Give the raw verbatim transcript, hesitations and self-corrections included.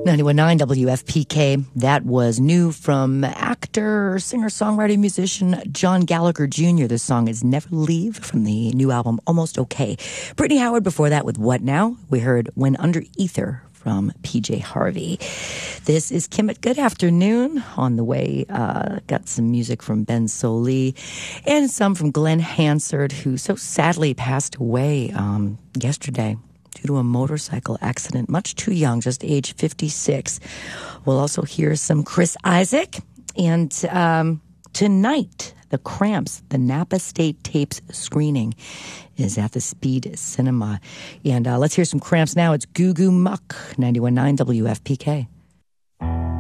ninety-one point nine W F P K. That was new from actor, singer, songwriter, musician John Gallagher Junior This song is Never Leave from the new album Almost Okay. Brittany Howard before that with What Now? We heard When Under Ether from P J Harvey. This is Kim. Good afternoon. On the way, uh, got some music from Ben Sollee and some from Glenn Hansard, who so sadly passed away um, yesterday due to a motorcycle accident, much too young, just age fifty-six. We'll also hear some Chris Isaak. And um, tonight, the Cramps, the Napa State Tapes screening is at the Speed Cinema. And uh, let's hear some Cramps now. It's Goo Goo Muck, ninety-one point nine W F P K.